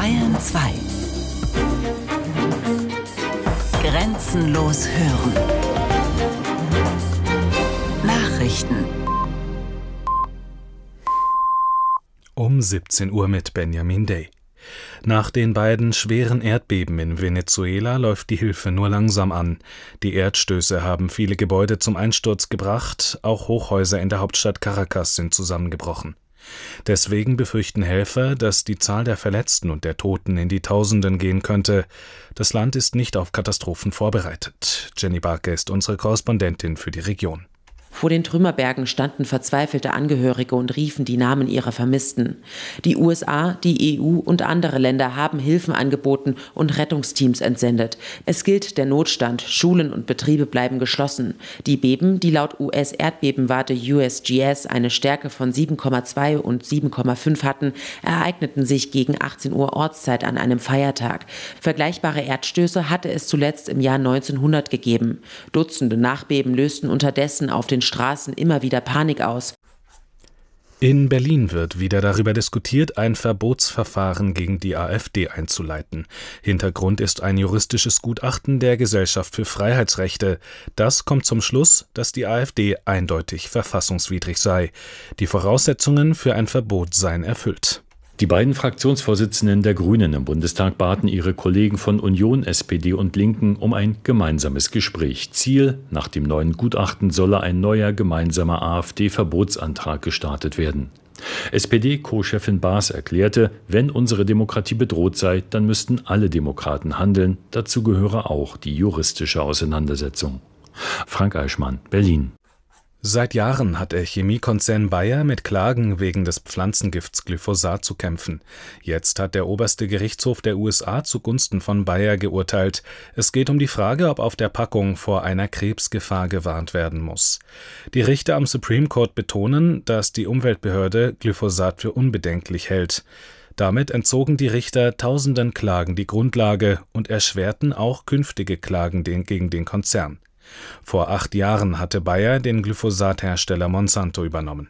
Bayern 2. Grenzenlos hören. Nachrichten. Um 17 Uhr mit Benjamin Day. Nach den beiden schweren Erdbeben in Venezuela läuft die Hilfe nur langsam an. Die Erdstöße haben viele Gebäude zum Einsturz gebracht, auch Hochhäuser in der Hauptstadt Caracas sind zusammengebrochen. Deswegen befürchten Helfer, dass die Zahl der Verletzten und der Toten in die Tausenden gehen könnte. Das Land ist nicht auf Katastrophen vorbereitet. Jenny Barke ist unsere Korrespondentin für die Region. Vor den Trümmerbergen standen verzweifelte Angehörige und riefen die Namen ihrer Vermissten. Die USA, die EU und andere Länder haben Hilfen angeboten und Rettungsteams entsendet. Es gilt der Notstand, Schulen und Betriebe bleiben geschlossen. Die Beben, die laut US-Erdbebenwarte USGS eine Stärke von 7,2 und 7,5 hatten, ereigneten sich gegen 18 Uhr Ortszeit an einem Feiertag. Vergleichbare Erdstöße hatte es zuletzt im Jahr 1900 gegeben. Dutzende Nachbeben lösten unterdessen auf den Straßen immer wieder Panik aus. In Berlin wird wieder darüber diskutiert, ein Verbotsverfahren gegen die AfD einzuleiten. Hintergrund ist ein juristisches Gutachten der Gesellschaft für Freiheitsrechte. Das kommt zum Schluss, dass die AfD eindeutig verfassungswidrig sei. Die Voraussetzungen für ein Verbot seien erfüllt. Die beiden Fraktionsvorsitzenden der Grünen im Bundestag baten ihre Kollegen von Union, SPD und Linken um ein gemeinsames Gespräch. Ziel: Nach dem neuen Gutachten solle ein neuer gemeinsamer AfD-Verbotsantrag gestartet werden. SPD-Co-Chefin Baas erklärte, wenn unsere Demokratie bedroht sei, dann müssten alle Demokraten handeln. Dazu gehöre auch die juristische Auseinandersetzung. Frank Eichmann, Berlin. Seit Jahren hat der Chemiekonzern Bayer mit Klagen wegen des Pflanzengifts Glyphosat zu kämpfen. Jetzt hat der oberste Gerichtshof der USA zugunsten von Bayer geurteilt. Es geht um die Frage, ob auf der Packung vor einer Krebsgefahr gewarnt werden muss. Die Richter am Supreme Court betonen, dass die Umweltbehörde Glyphosat für unbedenklich hält. Damit entzogen die Richter tausenden Klagen die Grundlage und erschwerten auch künftige Klagen gegen den Konzern. Vor 8 Jahren hatte Bayer den Glyphosat-Hersteller Monsanto übernommen.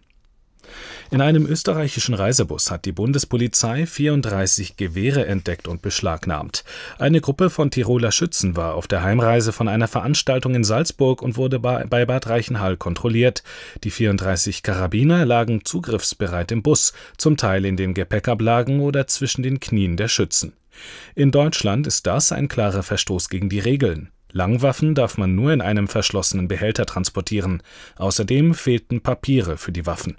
In einem österreichischen Reisebus hat die Bundespolizei 34 Gewehre entdeckt und beschlagnahmt. Eine Gruppe von Tiroler Schützen war auf der Heimreise von einer Veranstaltung in Salzburg und wurde bei Bad Reichenhall kontrolliert. Die 34 Karabiner lagen zugriffsbereit im Bus, zum Teil in den Gepäckablagen oder zwischen den Knien der Schützen. In Deutschland ist das ein klarer Verstoß gegen die Regeln. Langwaffen darf man nur in einem verschlossenen Behälter transportieren. Außerdem fehlten Papiere für die Waffen.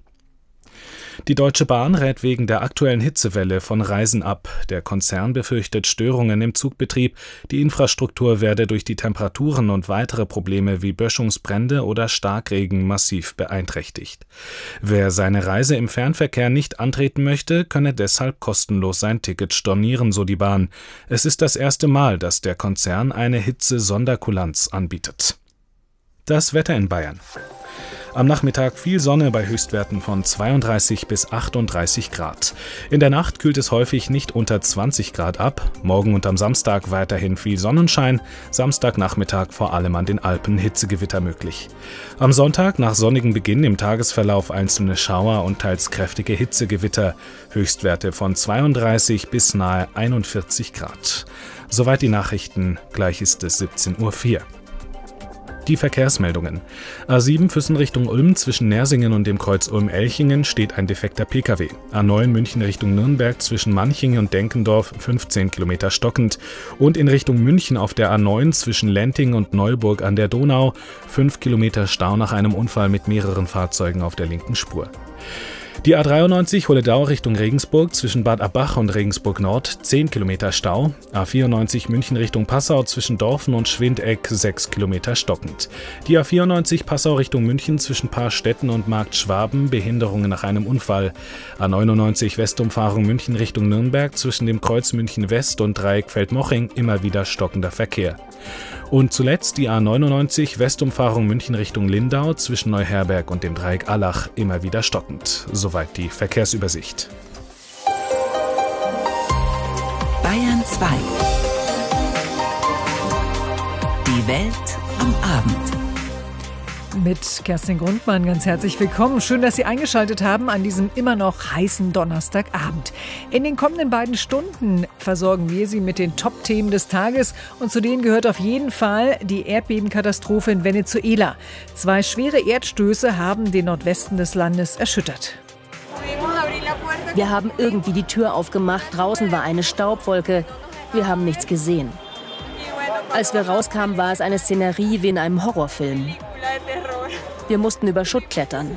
Die Deutsche Bahn rät wegen der aktuellen Hitzewelle von Reisen ab. Der Konzern befürchtet Störungen im Zugbetrieb. Die Infrastruktur werde durch die Temperaturen und weitere Probleme wie Böschungsbrände oder Starkregen massiv beeinträchtigt. Wer seine Reise im Fernverkehr nicht antreten möchte, könne deshalb kostenlos sein Ticket stornieren, so die Bahn. Es ist das erste Mal, dass der Konzern eine Hitze-Sonderkulanz anbietet. Das Wetter in Bayern. Am Nachmittag viel Sonne bei Höchstwerten von 32 bis 38 Grad. In der Nacht kühlt es häufig nicht unter 20 Grad ab. Morgen und am Samstag weiterhin viel Sonnenschein. Samstagnachmittag vor allem an den Alpen Hitzegewitter möglich. Am Sonntag nach sonnigem Beginn im Tagesverlauf einzelne Schauer und teils kräftige Hitzegewitter. Höchstwerte von 32 bis nahe 41 Grad. Soweit die Nachrichten. Gleich ist es 17:04 Uhr. Die Verkehrsmeldungen. A7 Füssen Richtung Ulm zwischen Nersingen und dem Kreuz Ulm-Elchingen steht ein defekter Pkw. A9 München Richtung Nürnberg zwischen Manching und Denkendorf 15 Kilometer stockend. Und in Richtung München auf der A9 zwischen Lenting und Neuburg an der Donau 5 Kilometer Stau nach einem Unfall mit mehreren Fahrzeugen auf der linken Spur. Die A93 Holledau Richtung Regensburg zwischen Bad Abbach und Regensburg Nord 10 Kilometer Stau. A94 München Richtung Passau zwischen Dorfen und Schwindeck 6 Kilometer stockend. Die A94 Passau Richtung München zwischen Paarstetten und Markt Schwaben Behinderungen nach einem Unfall. A99 Westumfahrung München Richtung Nürnberg zwischen dem Kreuz München West und Dreieck Feldmoching immer wieder stockender Verkehr. Und zuletzt die A99 Westumfahrung München Richtung Lindau zwischen Neuherberg und dem Dreieck Allach immer wieder stockend. Soweit die Verkehrsübersicht. Bayern 2. Die Welt am Abend. Mit Kerstin Grundmann ganz herzlich willkommen. Schön, dass Sie eingeschaltet haben an diesem immer noch heißen Donnerstagabend. In den kommenden beiden Stunden versorgen wir Sie mit den Top-Themen des Tages und zu denen gehört auf jeden Fall die Erdbebenkatastrophe in Venezuela. 2 schwere Erdstöße haben den Nordwesten des Landes erschüttert. Wir haben irgendwie die Tür aufgemacht, draußen war eine Staubwolke. Wir haben nichts gesehen. Als wir rauskamen, war es eine Szenerie wie in einem Horrorfilm. Wir mussten über Schutt klettern.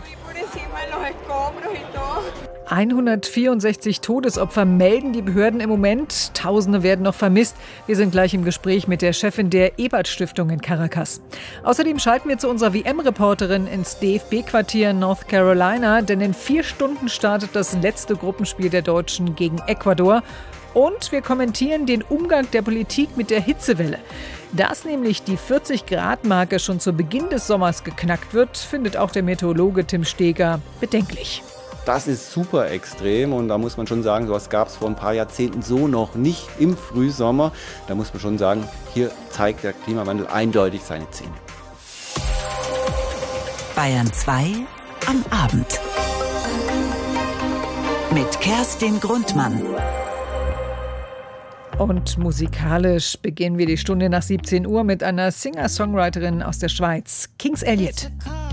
164 Todesopfer melden die Behörden im Moment. Tausende werden noch vermisst. Wir sind gleich im Gespräch mit der Chefin der Ebert-Stiftung in Caracas. Außerdem schalten wir zu unserer WM-Reporterin ins DFB-Quartier North Carolina, denn in 4 Stunden startet das letzte Gruppenspiel der Deutschen gegen Ecuador. Und wir kommentieren den Umgang der Politik mit der Hitzewelle. Dass nämlich die 40-Grad-Marke schon zu Beginn des Sommers geknackt wird, findet auch der Meteorologe Tim Steger bedenklich. Das ist super extrem und da muss man schon sagen, sowas gab es vor ein paar Jahrzehnten so noch nicht im Frühsommer. Da muss man schon sagen, hier zeigt der Klimawandel eindeutig seine Zähne. Bayern 2 am Abend. Mit Kerstin Grundmann. Und musikalisch beginnen wir die Stunde nach 17 Uhr mit einer Singer-Songwriterin aus der Schweiz, Kings Elliot.